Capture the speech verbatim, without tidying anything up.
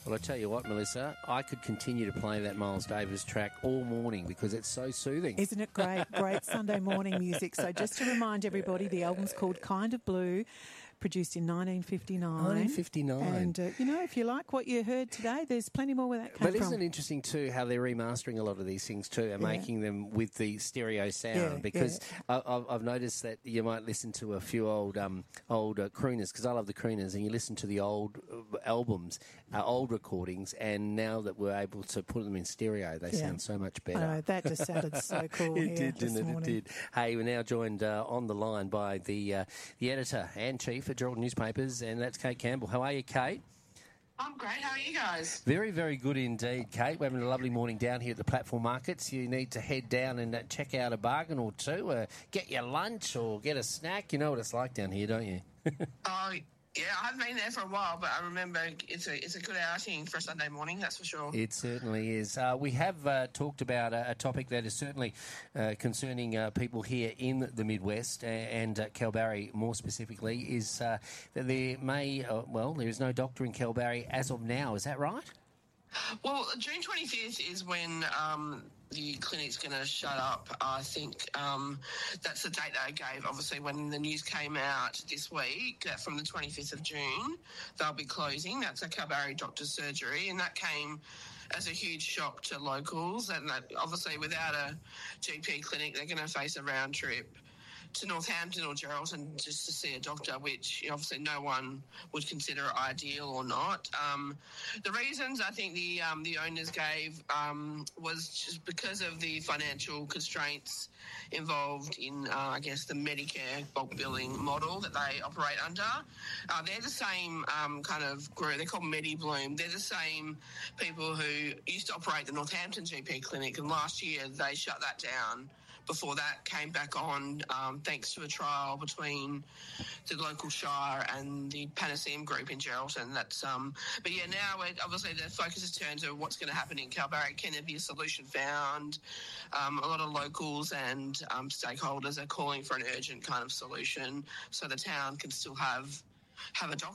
Well, I tell you what, Melissa, I could continue to play that Miles Davis track all morning because it's so soothing. Isn't it great? Great Sunday morning music. So just to remind everybody, the album's called Kind of Blue, produced in nineteen fifty-nine. nineteen fifty-nine. And, uh, you know, if you like what you heard today, there's plenty more where that came but from. But isn't it interesting, too, how they're remastering a lot of these things, too, and Yeah. making them with the stereo sound? Yeah, because yeah. I, I've noticed that you might listen to a few old um, old uh, crooners, because I love the crooners, and you listen to the old uh, albums, uh, old recordings, and now that we're able to put them in stereo, they Yeah. sound so much better. I know, that just sounded so cool. It here did, this didn't it? morning. It did. Hey, we're now joined uh, on the line by the uh, the editor and chief at Geraldton Newspapers, and that's Kate Campbell. How are you, Kate? I'm great. How are you guys? Very, very good indeed, Kate. We're having a lovely morning down here at the platform markets. You need to head down and uh, check out a bargain or two, uh, get your lunch or get a snack. You know what it's like down here, don't you? Oh, yeah, I haven't been there for a while, but I remember it's a it's a good outing for a Sunday morning, that's for sure. It certainly is. Uh, we have uh, talked about a, a topic that is certainly uh, concerning uh, people here in the Midwest and uh, Kalbarri more specifically, is uh, that there may, uh, well, there is no doctor in Kalbarri as of now. Is that right? Well, June twenty-fifth is when um, the clinic's going to shut up. I think um, that's the date they gave, obviously, when the news came out this week, that from the twenty-fifth of June, they'll be closing. That's a Kalbarri doctor's surgery, and that came as a huge shock to locals, and that obviously without a G P clinic, they're going to face a round trip to Northampton or Geraldton just to see a doctor, which obviously no one would consider ideal or not. Um, the reasons I think the um, the owners gave um, was just because of the financial constraints involved in, uh, I guess, the Medicare bulk billing model that they operate under. Uh, they're the same um, kind of group. They're called MediBloom. They're the same people who used to operate the Northampton G P clinic, and last year they shut that down. Before that came back on, um, thanks to a trial between the local shire and the Panaceum group in Geraldton. That's um, but yeah, now it, obviously the focus has turned to what's going to happen in Kalbarri. Can there be a solution found? Um, a lot of locals and um, stakeholders are calling for an urgent kind of solution so the town can still have have a doctor.